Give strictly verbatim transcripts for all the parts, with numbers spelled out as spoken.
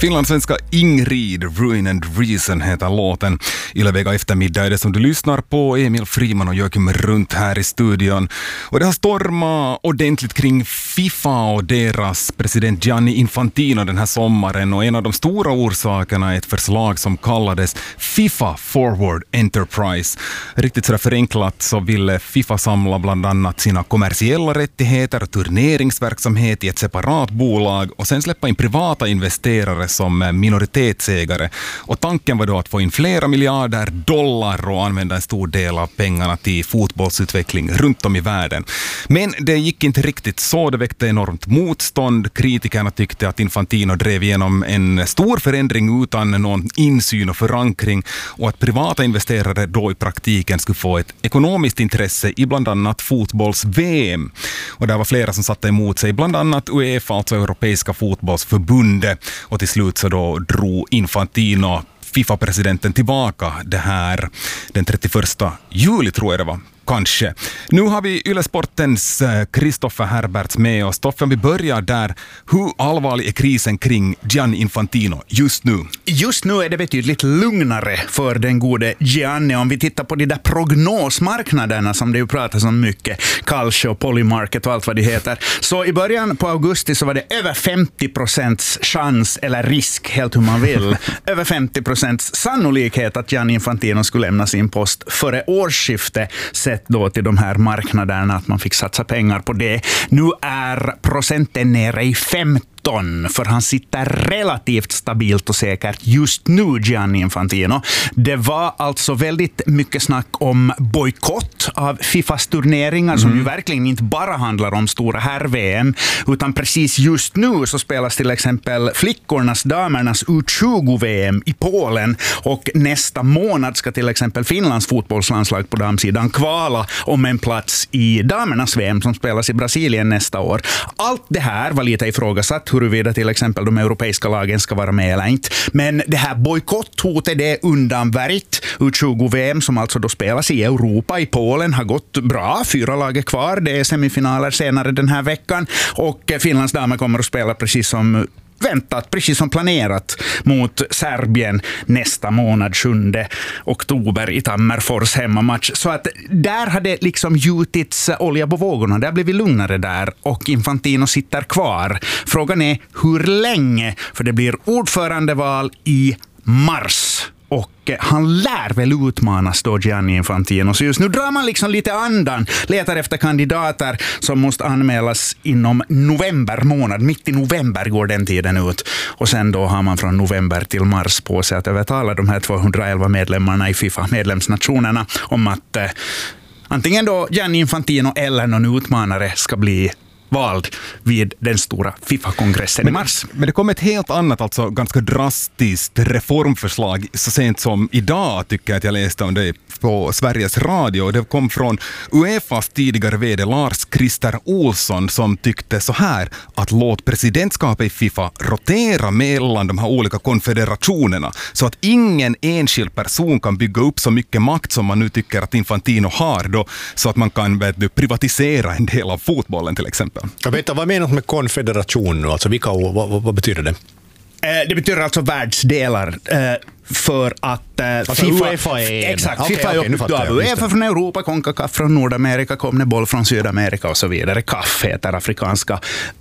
Finlandssvenska Ingrid, Ruin and Reason heter låten. Ylevega eftermiddag är det som du lyssnar på. Emil Friman och Joakim runt här i studion. Och det har stormat ordentligt kring FIFA och deras president Gianni Infantino den här sommaren. Och en av de stora orsakerna är ett förslag som kallades FIFA Forward Enterprise. Riktigt sådär förenklat så ville FIFA samla bland annat sina kommersiella rättigheter och turneringsverksamhet i ett separat bolag och sen släppa in privata investerare som minoritetsägare. Och tanken var då att få in flera miljarder dollar och använda en stor del av pengarna till fotbollsutveckling runt om i världen. Men det gick inte riktigt så. Det väckte enormt motstånd. Kritikerna tyckte att Infantino drev igenom en stor förändring utan någon insyn och förankring och att privata investerare då i praktiken skulle få ett ekonomiskt intresse i bland annat fotbolls-V M. Och det var flera som satte emot sig, bland annat UEFA, alltså Europeiska fotbollsförbundet. Och till slut så då drog Infantino, FIFA-presidenten, tillbaka det här den trettioförsta juli tror jag det var. Kanske. Nu har vi Yle-sportens Kristoffer Herberts med oss. Toffe, om vi börjar där. Hur allvarlig är krisen kring Gianni Infantino just nu? Just nu är det betydligt lugnare för den gode Gianni. Om vi tittar på de där prognosmarknaderna som det ju pratas om mycket, Calcio och Polymarket och allt vad det heter. Så i början på augusti så var det över femtio procents chans eller risk, helt hur man vill. över femtio procents sannolikhet att Gianni Infantino skulle lämna sin post före årsskiftet, då till de här marknaderna, att man fick satsa pengar på det. Nu är procenten nere i femton, för han sitter relativt stabilt och säkert just nu, Gianni Infantino. Det var alltså väldigt mycket snack om bojkott av FIFAs turneringar mm. som ju verkligen inte bara handlar om stora herr-V M, utan precis just nu så spelas till exempel flickornas, damernas U tjugo-V M i Polen, och nästa månad ska till exempel Finlands fotbollslandslag på damsidan kvala om en plats i damernas V M som spelas i Brasilien nästa år. Allt det här var lite ifrågasatt, huruvida till exempel de europeiska lagen ska vara med eller inte. Men det här bojkotthotet är undanvärjt. U tjugo-V M som alltså då spelas i Europa, i Polen, har gått bra. Fyra lag är kvar. Det är semifinaler senare den här veckan. Och Finlands damer kommer att spela precis som väntat, precis som planerat, mot Serbien nästa månad, sjunde oktober i Tammerfors hemmamatch. Så att där hade liksom gjutits olja på vågorna. Där blev vi lugnare där och Infantino sitter kvar. Frågan är hur länge, för det blir ordförandeval i mars. Och han lär väl utmanas då, Gianni Infantino. Så just nu drar man liksom lite andan, letar efter kandidater som måste anmälas inom november månad. Mitt i november går den tiden ut. Och sen då har man från november till mars på sig att övertala de här tvåhundraelva medlemmarna i FIFA, medlemsnationerna, om att eh, antingen då Gianni Infantino eller någon utmanare ska bli vald vid den stora FIFA-kongressen i mars. Men det kom ett helt annat, alltså ganska drastiskt reformförslag så sent som idag, tycker jag att jag läste om det på Sveriges Radio. Det kom från UEFAs tidigare vd Lars Christer Olsson som tyckte så här, att låt presidentskapet i FIFA rotera mellan de här olika konfederationerna så att ingen enskild person kan bygga upp så mycket makt som man nu tycker att Infantino har då, så att man kan vet du, privatisera en del av fotbollen till exempel. Jag vet inte, vad menas med konfederation nu? Alltså vilka, vad, vad, vad betyder det? Eh, det betyder alltså världsdelar. Eh, för att eh, alltså FIFA, UEFA är exakt, okay, FIFA okay, är okay, UEFA från Europa, CONCACAF från Nordamerika, CONMEBOL från Sydamerika och så vidare. C A F heter afrikanska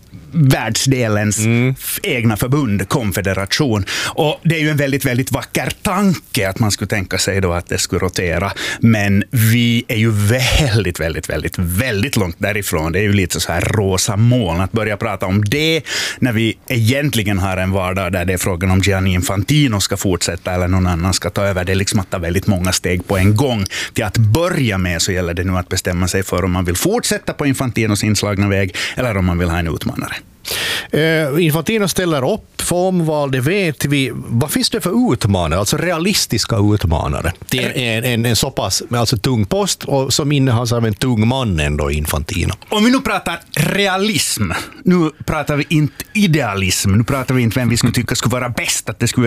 världsdelens mm. egna förbund, konfederation. Och det är ju en väldigt, väldigt vacker tanke att man skulle tänka sig då att det skulle rotera. Men vi är ju väldigt, väldigt, väldigt, väldigt långt därifrån. Det är ju lite så här rosa moln att börja prata om det när vi egentligen har en vardag där det är frågan om Gianni Infantino ska fortsätta eller någon annan ska ta över. Det är liksom att ta väldigt många steg på en gång. Till att börja med så gäller det nu att bestämma sig för om man vill fortsätta på Infantinos inslagna väg eller om man vill ha en utmanare. Uh, Infantino ställer upp för omval, det vet vi. Vad finns det för utmanare, alltså realistiska utmanare till en, en, en så pass alltså tung post och som innehas av en tung man ändå, Infantino? Om vi nu pratar realism, nu pratar vi inte idealism, nu pratar vi inte vem vi skulle tycka skulle vara bäst, att det skulle